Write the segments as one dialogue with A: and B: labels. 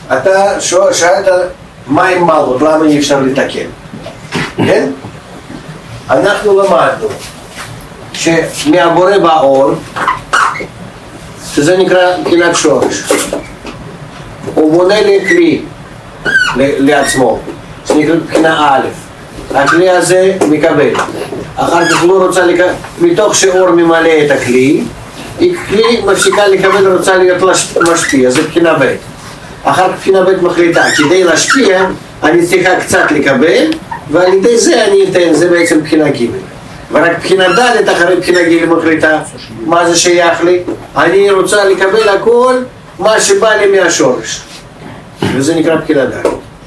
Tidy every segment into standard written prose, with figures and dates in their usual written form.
A: אתה שאלת מה עם מלכות, למה אי אפשר לתקן? כן? אנחנו למדנו שמהבורא באור, שזה נקרא בחינת שורש, הוא בונה לי כלי לעצמו, זה נקרא בחינה א', הכלי הזה מקבל, אחר כך לא רוצה לקבל, מתוך שאור ממלא את הכלי, כלי מפסיקה לקבל רוצה להיות משפיע, זה בחינה ב', אחר כך בחינה ב' מחליטה, כדי להשפיע אני צריכה קצת לקבל, ועל ידי זה אני אתן, זה בעצם בחינה ג', ורק בחינה ד' אחרי בחינה ג' מחליטה, מה זה שייך לי? אני רוצה לקבל הכל מה שבא לי מהשורש, וזה נקרא בחינה ד'.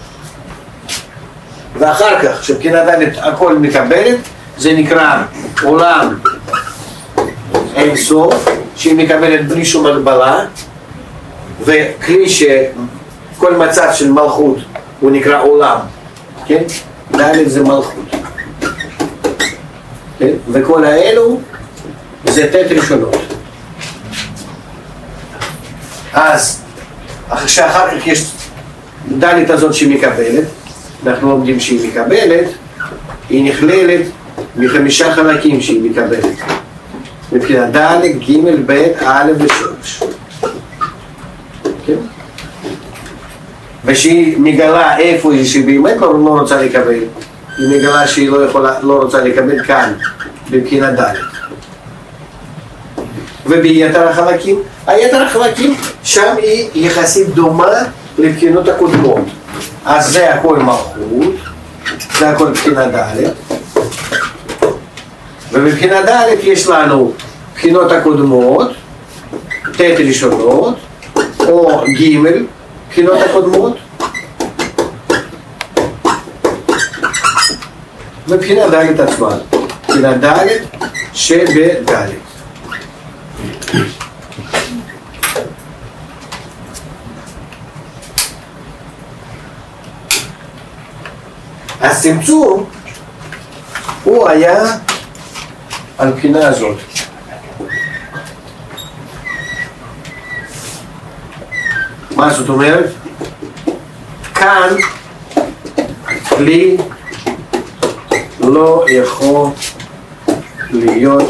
A: ואחר כך, שבחינה ד' הכל מקבלת, זה נקרא עולם אין סוף, שהיא מקבלת בלי שום הגבלה, וכלי שכל מצב של מלכות הוא נקרא עולם, כן? ד' זה מלכות. כן? וכל האלו זה תת ראשונות. אז שאחר כך יש ד' הזאת שהיא מקבלת, אנחנו לומדים שהיא מקבלת, היא נכללת מחמישה חלקים שהיא מקבלת. מבחינת ד', ג', ב', א' ושורש. כן? ושהיא מגלה איפה היא שבאמת לא רוצה לקבל, היא מגלה שהיא לא רוצה לקבל כאן, מבחינת ד'. וביתר החלקים, היתר החלקים, שם היא יחסית דומה לבחינות הקודמות. אז זה הכל מלכות, זה הכל בחינה ד', ובבחינה ד' יש לנו בחינות הקודמות, ת' ראשונות, או ג' בחינות הקודמות, ובחינה ד' עצמה, בחינה ד' שבד'. הצמצום הוא היה על בחינה הזאת. מה זאת אומרת? כאן כלי לא יכול להיות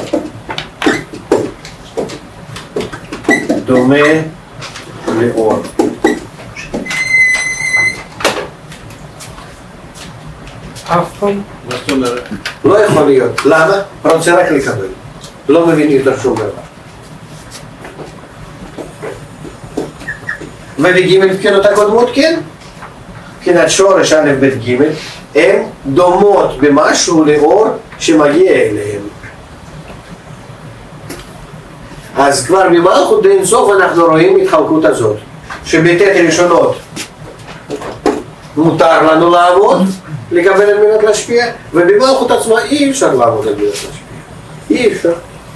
A: דומה לאור.
B: אף פעם? מה זאת אומרת?
A: לא יכול להיות. למה? רוצה רק לקבל. לא מבין יותר שום דבר. ובג' בחינות הקודמות כן. בחינת שורש א' ב' ג' הן דומות במשהו לאור שמגיע אליהם. אז כבר במלכות אין סוף אנחנו רואים התחלקות הזאת. שבתת ראשונות מותר לנו לעבוד, לקבל על מנת להשפיע, ובמלכות עצמה אי אפשר לעבוד על מנת להשפיע. אי אפשר.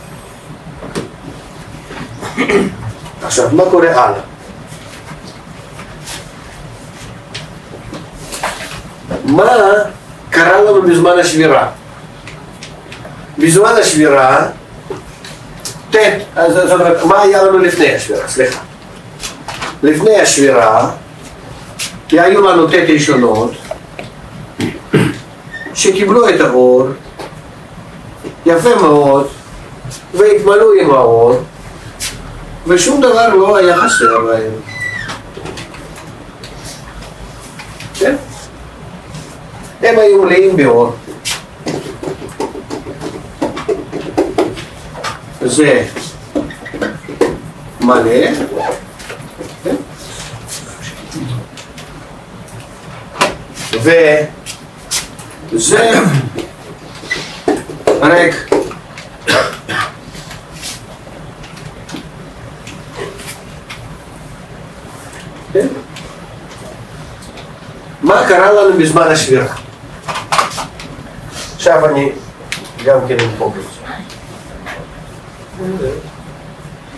A: עכשיו, מה קורה הלאה? מה קרה לנו בזמן השבירה? בזמן השבירה, זאת אומרת, מה היה לנו לפני השבירה? סליחה. לפני השבירה, היו לנו ת' ראשונות, שקיבלו את האור, יפה מאוד, והתמלאו עם האור, ושום דבר לא היה חסר בהם. כן? הם היו מלאים באור. זה מלא, כן? וזה ריק. כן? מה קרה לנו בזמן השבירה? עכשיו אני גם כן אדפוק את זה.